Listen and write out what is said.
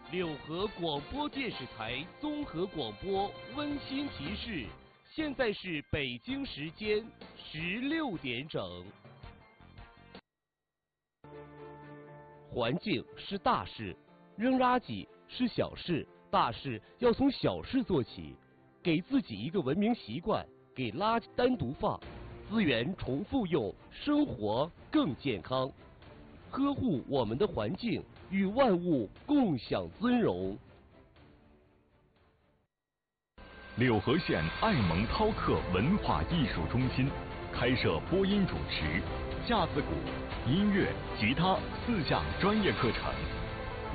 柳河广播电视台综合广播温馨提示：现在是北京时间16点整。环境是大事，扔垃圾是小事，大事要从小事做起。给自己一个文明习惯，给垃圾单独放，资源重复用，生活更健康。呵护我们的环境，与万物共享尊荣。 柳河县爱蒙涛克文化艺术中心开设播音主持、架子鼓、音乐、吉他4项专业课程。